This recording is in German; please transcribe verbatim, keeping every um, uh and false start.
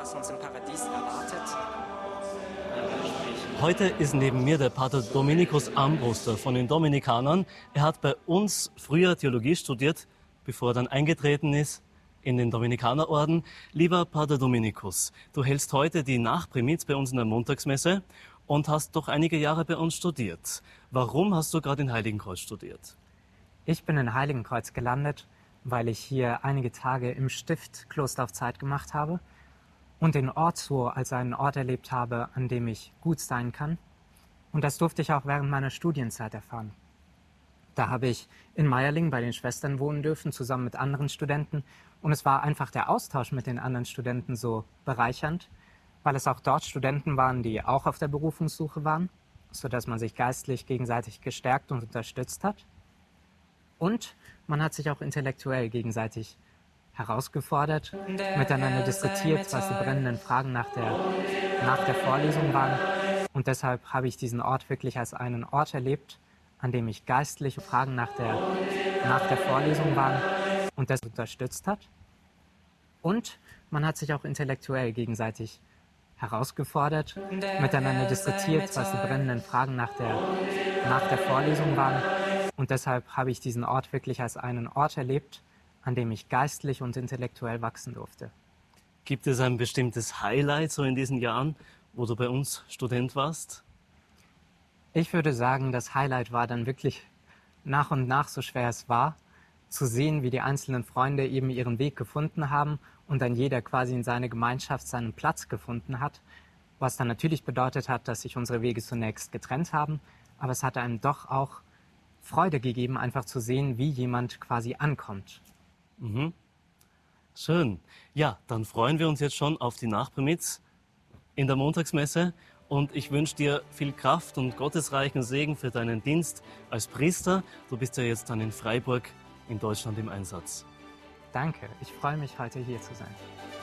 was uns im Paradies erwartet. Heute ist neben mir der Pater Dominikus Armbruster von den Dominikanern. Er hat bei uns früher Theologie studiert, bevor er dann eingetreten ist in den Dominikanerorden. Lieber Pater Dominikus, du hältst heute die Nachprimiz bei uns in der Montagsmesse und hast doch einige Jahre bei uns studiert. Warum hast du gerade in Heiligenkreuz studiert? Ich bin in Heiligenkreuz gelandet, weil ich hier einige Tage im Stift Kloster auf Zeit gemacht habe und den Ort so als einen Ort erlebt habe, an dem ich gut sein kann. Und das durfte ich auch während meiner Studienzeit erfahren. Da habe ich in Meierling bei den Schwestern wohnen dürfen, zusammen mit anderen Studenten. Und es war einfach der Austausch mit den anderen Studenten so bereichernd, weil es auch dort Studenten waren, die auch auf der Berufungssuche waren, sodass man sich geistlich gegenseitig gestärkt und unterstützt hat. Und man hat sich auch intellektuell gegenseitig herausgefordert, miteinander diskutiert, was die brennenden Fragen nach der, nach der Vorlesung waren. Und deshalb habe ich diesen Ort wirklich als einen Ort erlebt, an dem ich geistliche Fragen nach der, nach der Vorlesung waren und das unterstützt hat. Und man hat sich auch intellektuell gegenseitig herausgefordert, miteinander diskutiert, was die brennenden Fragen nach der, nach der Vorlesung waren. Und deshalb habe ich diesen Ort wirklich als einen Ort erlebt, an dem ich geistlich und intellektuell wachsen durfte. Gibt es ein bestimmtes Highlight so in diesen Jahren, wo du bei uns Student warst? Ich würde sagen, das Highlight war dann wirklich nach und nach, so schwer es war, zu sehen, wie die einzelnen Freunde eben ihren Weg gefunden haben und dann jeder quasi in seiner Gemeinschaft seinen Platz gefunden hat, was dann natürlich bedeutet hat, dass sich unsere Wege zunächst getrennt haben, aber es hat einem doch auch Freude gegeben, einfach zu sehen, wie jemand quasi ankommt. Mhm. Schön. Ja, dann freuen wir uns jetzt schon auf die Nachprimiz in der Montagsmesse und ich wünsche dir viel Kraft und gottesreichen Segen für deinen Dienst als Priester. Du bist ja jetzt dann in Freiburg in Deutschland im Einsatz. Danke, ich freue mich, heute hier zu sein.